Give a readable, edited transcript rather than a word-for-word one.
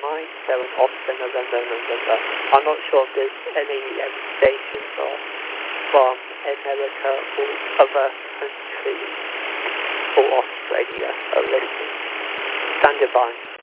Mike 7 Oscar November. I'm not sure if there's any stations or from America or other countries or Australia are listening. Stand by.